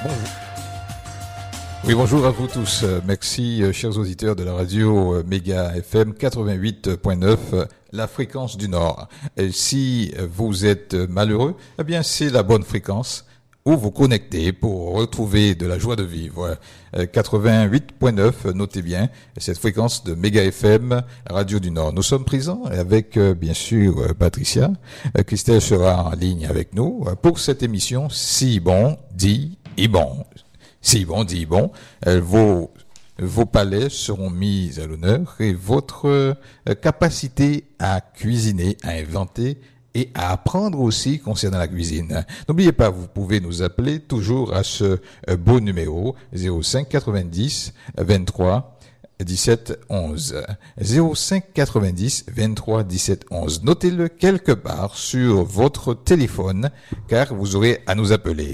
Oui, bonjour à vous tous. Merci, chers auditeurs de la radio Méga FM 88.9, la fréquence du Nord. Et si vous êtes malheureux, eh bien, c'est la bonne fréquence où vous connectez pour retrouver de la joie de vivre. 88.9, notez bien, cette fréquence de Méga FM, Radio du Nord. Nous sommes présents avec, bien sûr, Patricia. Christelle sera en ligne avec nous pour cette émission Si bon, dit et bon. Si bon, dit bon. Vos palais seront mis à l'honneur et votre capacité à cuisiner, à inventer et à apprendre aussi concernant la cuisine. N'oubliez pas, vous pouvez nous appeler toujours à ce beau numéro 05 90 23 17 11. 05 90 23 17 11. Notez-le quelque part sur votre téléphone car vous aurez à nous appeler.